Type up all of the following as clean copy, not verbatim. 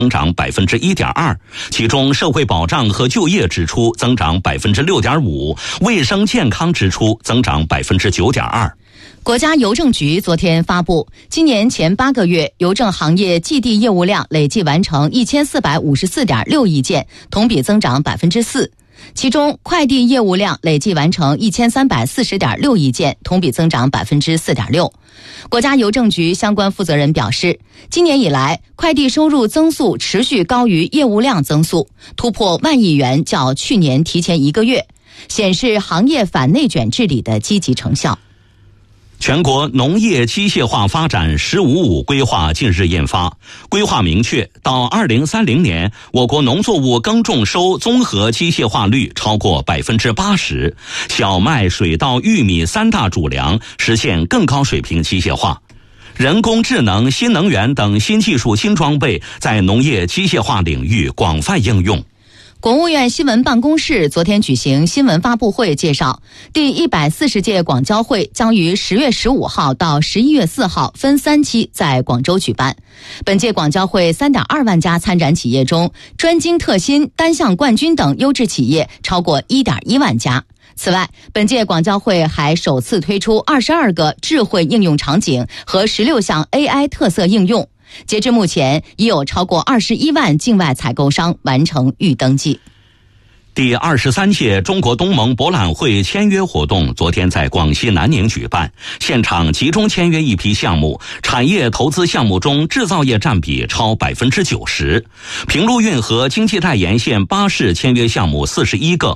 增长1.2%，其中社会保障和就业支出增长6.5%，卫生健康支出增长9.2%。 国家邮政局昨天发布，今年前8个月邮政行业寄递业务量累计完成1454.6亿件，同比增长4%。其中快递业务量累计完成1340.6亿件，同比增长4.6%。国家邮政局相关负责人表示，今年以来快递收入增速持续高于业务量增速，突破1万亿元，较去年提前1个月，显示行业反内卷治理的积极成效。 全国农业机械化发展“15+5”规划近日印发，规划明确，到2030年，我国农作物耕种收综合机械化率超过80%，小麦、水稻、玉米3大主粮实现更高水平机械化。人工智能、新能源等新技术新装备在农业机械化领域广泛应用。 国务院新闻办公室昨天举行新闻发布会，介绍第140届广交会将于10月15号到11月4号分3期在广州举办。本届广交会3.2万家参展企业中，专精特新、单项冠军等优质企业超过1.1万家。此外，本届广交会还首次推出22个智慧应用场景和16项 AI 特色应用。截至目前，已有超过21万境外采购商完成预登记。 第23届中国东盟博览会签约活动昨天在广西南宁举办，现场集中签约一批项目，产业投资项目中制造业占比超90%，平陆运河经济带沿线巴士签约项目41个。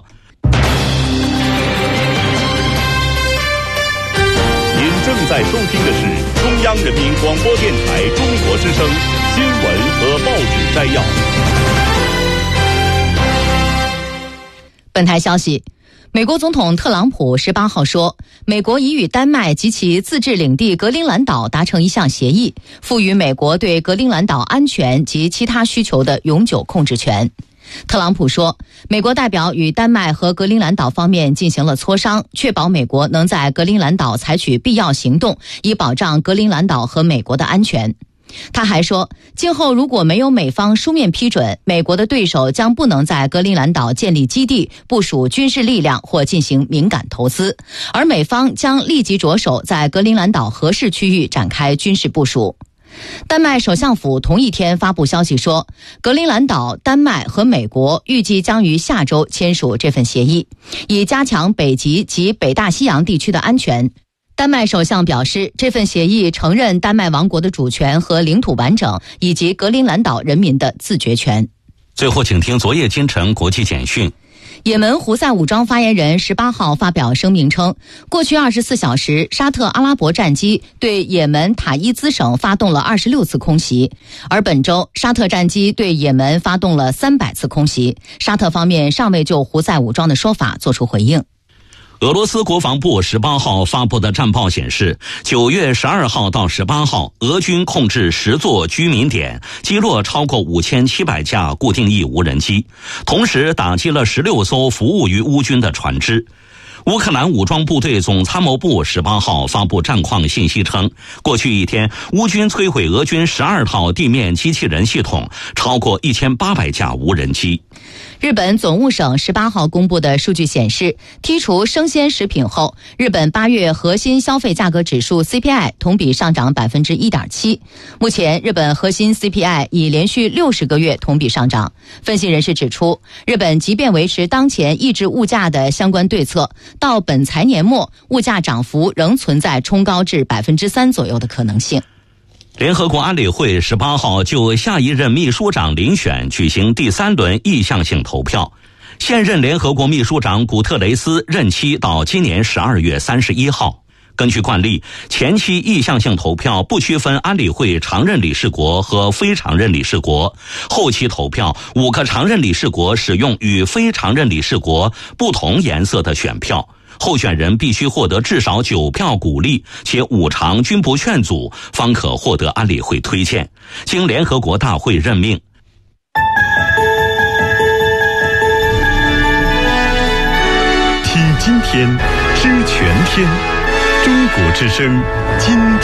您正在收听的是中央人民广播电台中国之声新闻和报纸摘要。 本台消息，美国总统特朗普18号说，美国已与丹麦及其自治领地格陵兰岛达成一项协议，赋予美国对格陵兰岛安全及其他需求的永久控制权。特朗普说，美国代表与丹麦和格陵兰岛方面进行了磋商，确保美国能在格陵兰岛采取必要行动，以保障格陵兰岛和美国的安全。他还说，今后如果没有美方书面批准，美国的对手将不能在格陵兰岛建立基地、部署军事力量或进行敏感投资，而美方将立即着手在格陵兰岛合适区域展开军事部署。丹麦首相府同一天发布消息说，格陵兰岛、丹麦和美国预计将于下周签署这份协议，以加强北极及北大西洋地区的安全。丹麦首相表示，这份协议承认丹麦王国的主权和领土完整，以及格陵兰岛人民的自决权。 最后请听昨夜今晨国际简讯。 也门胡塞武装发言人18号发表声明称，过去24小时，沙特阿拉伯战机对也门塔伊兹省发动了26次空袭，而本周沙特战机对也门发动了300次空袭。沙特方面尚未就胡塞武装的说法作出回应。 俄罗斯国防部18号发布的战报显示，9月12号到18号，俄军控制10座居民点，击落超过5700架固定翼无人机，同时打击了16艘服务于乌军的船只。乌克兰武装部队总参谋部18号发布战况信息称，过去一天，乌军摧毁俄军12套地面机器人系统，超过1800架无人机。 日本总务省18号公布的数据显示，剔除生鲜食品后，日本8月核心消费价格指数 CPI 同比上涨 1.7%。目前，日本核心 CPI 已连续60个月同比上涨。分析人士指出，日本即便维持当前抑制物价的相关对策，到本财年末，物价涨幅仍存在冲高至 3% 左右的可能性。 联合国安理会18号就下一任秘书长遴选举行第3轮意向性投票。现任联合国秘书长古特雷斯任期到今年12月31号。根据惯例，前期意向性投票不区分安理会常任理事国和非常任理事国，后期投票5个常任理事国使用与非常任理事国不同颜色的选票。候选人必须获得至少9票鼓励，且5常均不劝阻，方可获得安理会推荐，经联合国大会任命。 听今天，知全天，中国之声今天。